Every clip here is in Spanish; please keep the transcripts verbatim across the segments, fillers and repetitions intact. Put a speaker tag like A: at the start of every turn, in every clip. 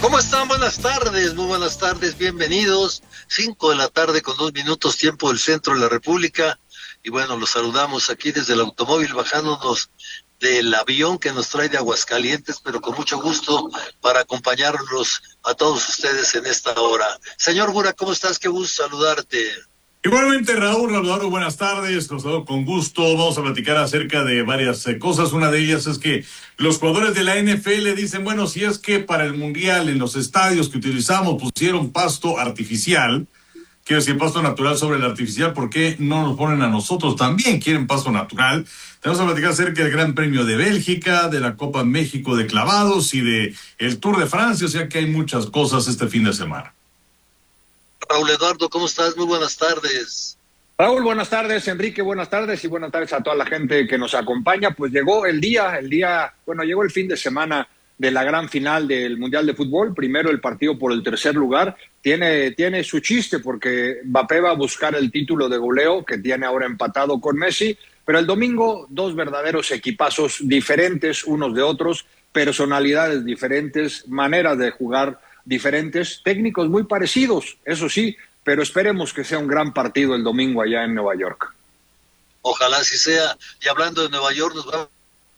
A: ¿Cómo están? Buenas tardes, muy buenas tardes, bienvenidos. Cinco de la tarde con dos minutos, tiempo del centro de la República. Y bueno, los saludamos aquí desde el automóvil, bajándonos del avión que nos trae de Aguascalientes, pero con mucho gusto para acompañarlos a todos ustedes en esta hora. Señor Gura, ¿cómo estás? Qué gusto saludarte.
B: Igualmente, Raúl, Raúl, buenas tardes, los saludo con gusto. Vamos a platicar acerca de varias eh, cosas. Una de ellas es que los jugadores de la N F L dicen, bueno, si es que para el Mundial en los estadios que utilizamos pusieron pasto artificial, quiero decir pasto natural sobre el artificial, ¿por qué no nos ponen a nosotros? También quieren pasto natural. Tenemos a platicar acerca del Gran Premio de Bélgica, de la Copa México de clavados y de el Tour de Francia, o sea que hay muchas cosas este fin de semana.
A: Raúl Eduardo, ¿cómo estás? Muy buenas tardes.
C: Raúl, buenas tardes. Enrique, buenas tardes y buenas tardes a toda la gente que nos acompaña. Pues llegó el día, el día, bueno, llegó el fin de semana de la gran final del Mundial de Fútbol. Primero el partido por el tercer lugar. Tiene, tiene su chiste porque Mbappé va a buscar el título de goleo que tiene ahora empatado con Messi. Pero el domingo, dos verdaderos equipazos diferentes unos de otros, personalidades diferentes, maneras de jugar diferentes, técnicos muy parecidos, eso sí, pero esperemos que sea un gran partido el domingo allá en Nueva York.
A: Ojalá así sea. Y hablando de Nueva York, nos vamos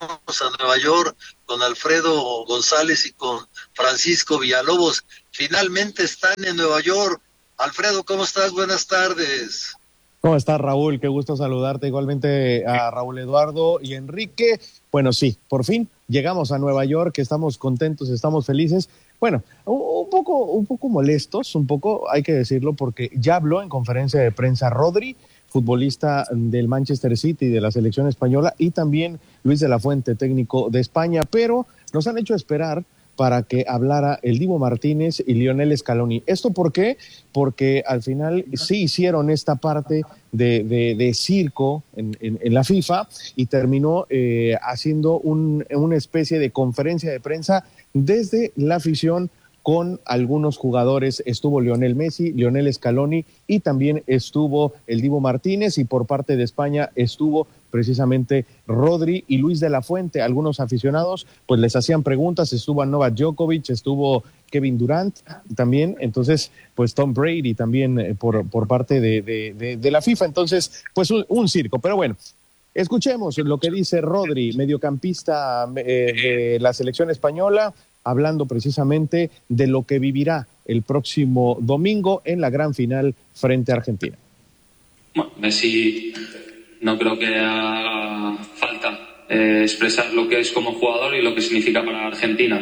A: a Nueva York con Alfredo González y con Francisco Villalobos. Finalmente están en Nueva York. Alfredo, ¿cómo estás? Buenas tardes.
D: ¿Cómo estás, Raúl? Qué gusto saludarte. Igualmente a Raúl Eduardo y Enrique. Bueno, sí, por fin llegamos a Nueva York, estamos contentos, estamos felices. Bueno, un poco, un poco molestos, un poco, hay que decirlo, porque ya habló en conferencia de prensa Rodri, futbolista del Manchester City, de la selección española, y también Luis de la Fuente, técnico de España, pero nos han hecho esperar para que hablara el Dibu Martínez y Lionel Scaloni. ¿Esto por qué? Porque al final sí hicieron esta parte de, de, de circo en, en, en la FIFA y terminó eh, haciendo un, una especie de conferencia de prensa desde la afición con algunos jugadores. Estuvo Lionel Messi, Lionel Scaloni y también estuvo el Dibu Martínez, y por parte de España estuvo precisamente Rodri y Luis de la Fuente. Algunos aficionados pues les hacían preguntas, estuvo Novak Djokovic, estuvo Kevin Durant también, entonces pues Tom Brady también eh, por, por parte de, de, de, de la FIFA. Entonces pues un, un circo, pero bueno, escuchemos lo que dice Rodri, mediocampista eh, de la selección española, hablando precisamente de lo que vivirá el próximo domingo en la gran final frente a Argentina.
E: Bueno, Messi no creo que haga falta eh, expresar lo que es como jugador y lo que significa para Argentina.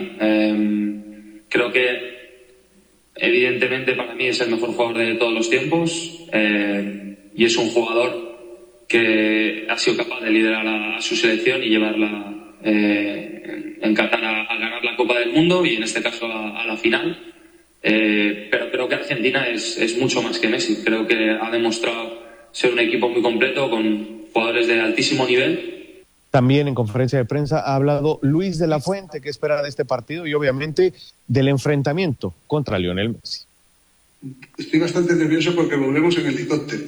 E: Eh, creo que evidentemente para mí es el mejor jugador de todos los tiempos eh, y es un jugador que ha sido capaz de liderar a, a su selección y llevarla Eh, en Qatar a, a ganar la Copa del Mundo y en este caso a, a la final, eh, pero creo que Argentina es, es mucho más que Messi. Creo que ha demostrado ser un equipo muy completo con jugadores de altísimo nivel.
D: También en conferencia de prensa ha hablado Luis de la Fuente, que espera de este partido y obviamente del enfrentamiento contra Lionel Messi.
F: Estoy bastante nervioso porque volvemos en helicóptero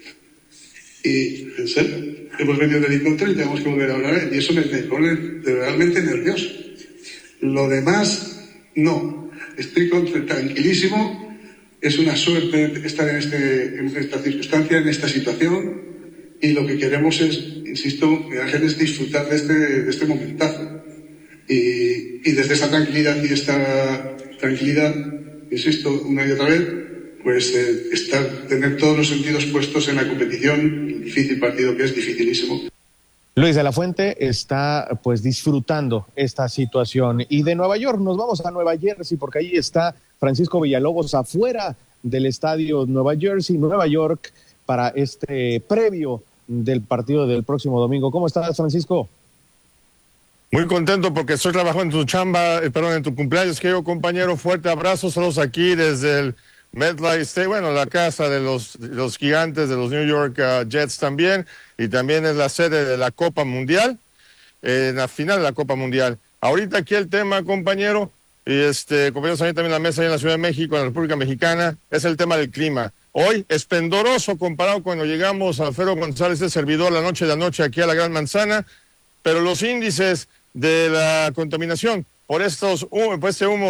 F: y en serio, hemos venido en helicóptero y tenemos que volver a hablar y eso me, me pone realmente nervioso. Lo demás, no. Estoy tranquilísimo. Es una suerte estar en, este, en esta circunstancia, en esta situación, y lo que queremos es, insisto, Ángeles, disfrutar de este, de este momentazo. Y, y desde esa tranquilidad y esta tranquilidad, insisto, una y otra vez, pues eh, estar, tener todos los sentidos puestos en la competición, el difícil partido que es, dificilísimo.
D: Luis de la Fuente está pues disfrutando esta situación. Y de Nueva York nos vamos a Nueva Jersey, porque ahí está Francisco Villalobos afuera del estadio Nueva Jersey, Nueva York, para este previo del partido del próximo domingo. ¿Cómo estás, Francisco?
G: Muy contento porque estoy trabajando en tu chamba, eh, perdón, en tu cumpleaños, querido compañero. Fuerte abrazo, saludos aquí desde el MetLife Stadium, bueno, la casa de los, de los gigantes de los New York uh, Jets también, y también es la sede de la Copa Mundial, eh, en la final de la Copa Mundial. Ahorita aquí el tema, compañero, y este, compañeros, también en la mesa en la Ciudad de México, en la República Mexicana, es el tema del clima. Hoy, esplendoroso comparado cuando llegamos a Alfredo González, de servidor, la noche de anoche aquí a la Gran Manzana, pero los índices de la contaminación por estos por este humo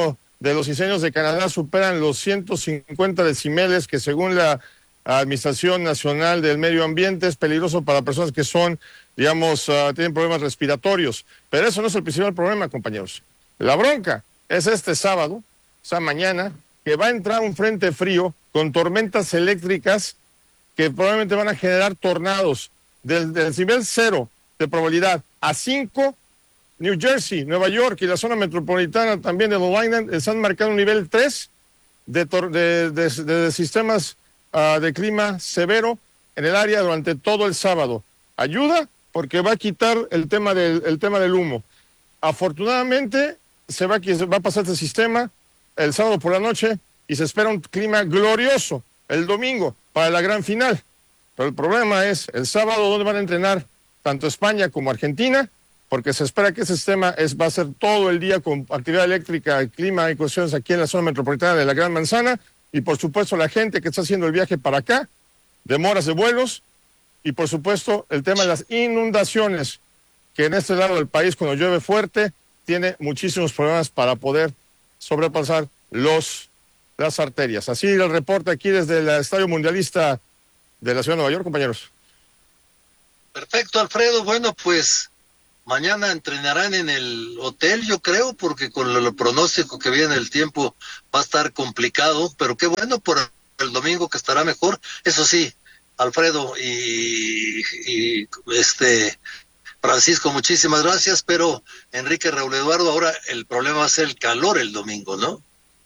G: de los incendios de Canadá superan los ciento cincuenta decibeles, que según la Administración Nacional del Medio Ambiente es peligroso para personas que son, digamos, uh, tienen problemas respiratorios. Pero eso no es el principal problema, compañeros. La bronca es este sábado, o sea, mañana, que va a entrar un frente frío con tormentas eléctricas que probablemente van a generar tornados del, del nivel cero de probabilidad a cinco. New Jersey, Nueva York y la zona metropolitana también de Long Island están marcando un nivel tres de, de, de, de, de sistemas uh, de clima severo en el área durante todo el sábado. Ayuda porque va a quitar el tema del, el tema del humo. Afortunadamente se va, va a pasar este sistema el sábado por la noche y se espera un clima glorioso el domingo para la gran final. Pero el problema es el sábado donde van a entrenar tanto España como Argentina, porque se espera que ese sistema es, va a ser todo el día con actividad eléctrica, clima y cuestiones aquí en la zona metropolitana de la Gran Manzana, y por supuesto la gente que está haciendo el viaje para acá, demoras de vuelos, y por supuesto el tema de las inundaciones, que en este lado del país cuando llueve fuerte tiene muchísimos problemas para poder sobrepasar los, las arterias. Así el reporte aquí desde el Estadio Mundialista de la Ciudad de Nueva York, compañeros.
A: Perfecto, Alfredo. Bueno, pues mañana entrenarán en el hotel, yo creo, porque con lo, lo pronóstico que viene el tiempo va a estar complicado, pero qué bueno por el domingo que estará mejor. Eso sí, Alfredo y, y este Francisco, muchísimas gracias, pero Enrique, Raúl Eduardo, ahora el problema va a ser el calor el domingo, ¿no?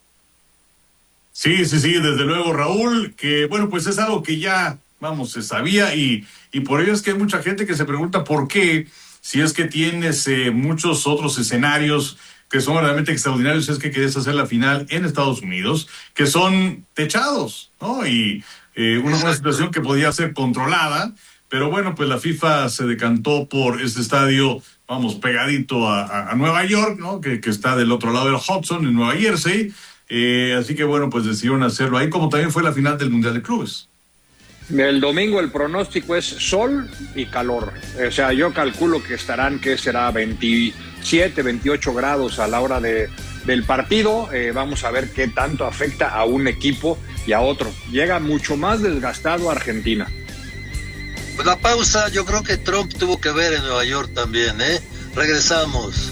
B: Sí, sí, sí, desde luego, Raúl, que bueno, pues es algo que ya, vamos, se sabía y, y por ello es que hay mucha gente que se pregunta por qué, si es que tienes eh, muchos otros escenarios que son realmente extraordinarios, es que quieres hacer la final en Estados Unidos, que son techados, ¿no? Y eh, una, una situación que podía ser controlada, pero bueno, pues la FIFA se decantó por este estadio, vamos, pegadito a, a, a Nueva York, ¿no? Que, que está del otro lado del Hudson, en Nueva Jersey. Eh, así que bueno, pues decidieron hacerlo ahí, como también fue la final del Mundial de Clubes.
C: El domingo el pronóstico es sol y calor. O sea, yo calculo que estarán, que será veintisiete, veintiocho grados a la hora de, del partido. Eh, vamos a ver qué tanto afecta a un equipo y a otro. Llega mucho más desgastado a Argentina.
A: Pues la pausa, yo creo que Trump tuvo que ver en Nueva York también, ¿eh? Regresamos.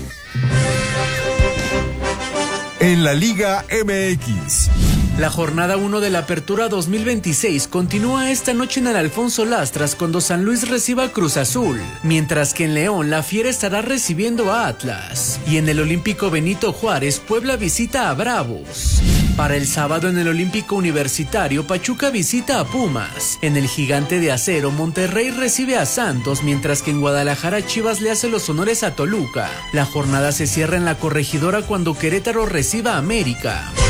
H: En la Liga M X.
I: La jornada uno de la Apertura dos mil veintiséis continúa esta noche en el Alfonso Lastras cuando San Luis reciba a Cruz Azul, mientras que en León la Fiera estará recibiendo a Atlas. Y en el Olímpico Benito Juárez, Puebla visita a Bravos. Para el sábado en el Olímpico Universitario, Pachuca visita a Pumas. En el Gigante de Acero, Monterrey recibe a Santos, mientras que en Guadalajara Chivas le hace los honores a Toluca. La jornada se cierra en la Corregidora cuando Querétaro reciba a América.